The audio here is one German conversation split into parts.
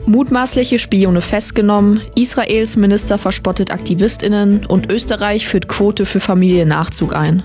Mutmaßliche Spione festgenommen, Israels Minister verspottet AktivistInnen und Österreich führt Quote für Familiennachzug ein.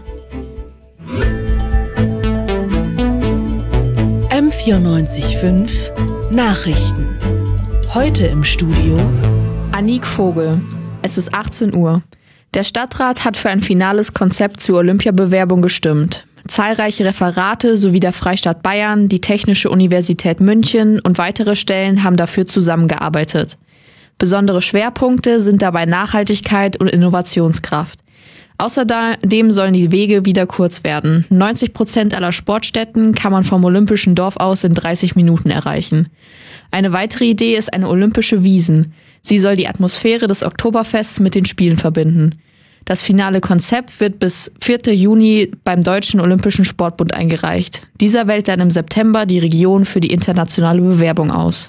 M94.5 Nachrichten. Heute im Studio Anik Vogel. Es ist 18 Uhr. Der Stadtrat hat für ein finales Konzept zur Olympiabewerbung gestimmt. Zahlreiche Referate sowie der Freistaat Bayern, die Technische Universität München und weitere Stellen haben dafür zusammengearbeitet. Besondere Schwerpunkte sind dabei Nachhaltigkeit und Innovationskraft. Außerdem sollen die Wege wieder kurz werden. 90% aller Sportstätten kann man vom Olympischen Dorf aus in 30 Minuten erreichen. Eine weitere Idee ist eine olympische Wiesn. Sie soll die Atmosphäre des Oktoberfests mit den Spielen verbinden. Das finale Konzept wird bis 4. Juni beim Deutschen Olympischen Sportbund eingereicht. Dieser wählt dann im September die Region für die internationale Bewerbung aus.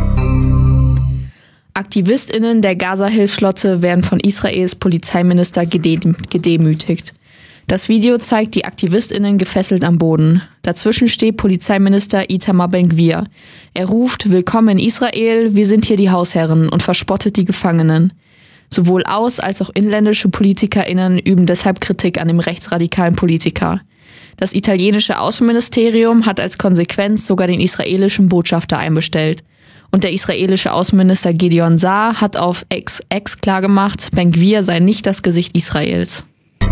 AktivistInnen der Gaza-Hilfsflotte werden von Israels Polizeiminister gedemütigt. Das Video zeigt die AktivistInnen gefesselt am Boden. Dazwischen steht Polizeiminister Itamar Ben-Gvir. Er ruft: Willkommen in Israel, wir sind hier die Hausherren, und verspottet die Gefangenen. Sowohl aus- als auch inländische PolitikerInnen üben deshalb Kritik an dem rechtsradikalen Politiker. Das italienische Außenministerium hat als Konsequenz sogar den israelischen Botschafter einbestellt. Und der israelische Außenminister Gideon Saar hat auf X klargemacht, Ben-Gvir sei nicht das Gesicht Israels.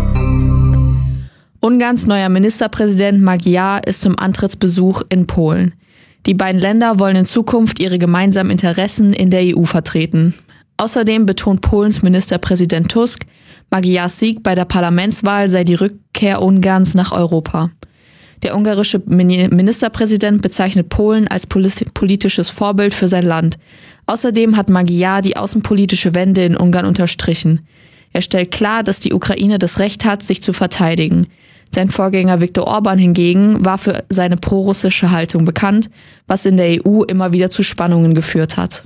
Ungarns neuer Ministerpräsident Magyar ist zum Antrittsbesuch in Polen. Die beiden Länder wollen in Zukunft ihre gemeinsamen Interessen in der EU vertreten. Außerdem betont Polens Ministerpräsident Tusk, Magyars Sieg bei der Parlamentswahl sei die Rückkehr Ungarns nach Europa. Der ungarische Ministerpräsident bezeichnet Polen als politisches Vorbild für sein Land. Außerdem hat Magyar die außenpolitische Wende in Ungarn unterstrichen. Er stellt klar, dass die Ukraine das Recht hat, sich zu verteidigen. Sein Vorgänger Viktor Orbán hingegen war für seine prorussische Haltung bekannt, was in der EU immer wieder zu Spannungen geführt hat.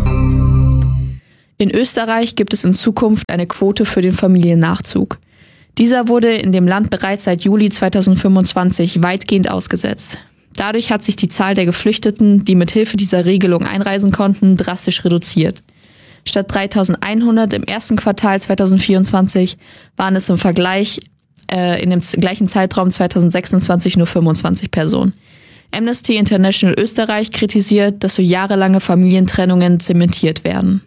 In Österreich gibt es in Zukunft eine Quote für den Familiennachzug. Dieser wurde in dem Land bereits seit Juli 2025 weitgehend ausgesetzt. Dadurch hat sich die Zahl der Geflüchteten, die mit Hilfe dieser Regelung einreisen konnten, drastisch reduziert. Statt 3.100 im ersten Quartal 2024 waren es im Vergleich in dem gleichen Zeitraum 2026 nur 25 Personen. Amnesty International Österreich kritisiert, dass so jahrelange Familientrennungen zementiert werden.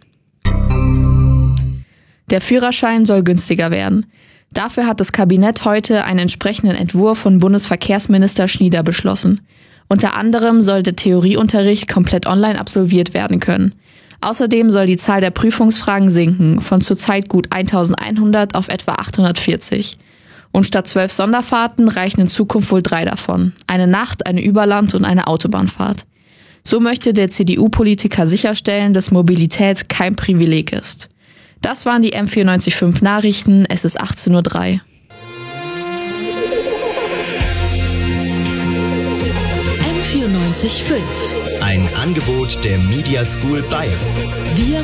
Der Führerschein soll günstiger werden. Dafür hat das Kabinett heute einen entsprechenden Entwurf von Bundesverkehrsminister Schnieder beschlossen. Unter anderem soll der Theorieunterricht komplett online absolviert werden können. Außerdem soll die Zahl der Prüfungsfragen sinken, von zurzeit gut 1.100 auf etwa 840. Und statt 12 Sonderfahrten reichen in Zukunft wohl 3 davon. Eine Nacht-, eine Überland- und eine Autobahnfahrt. So möchte der CDU-Politiker sicherstellen, dass Mobilität kein Privileg ist. Das waren die M94.5 Nachrichten. Es ist 18:03 Uhr. M94.5. Ein Angebot der Media School Bayern. Wir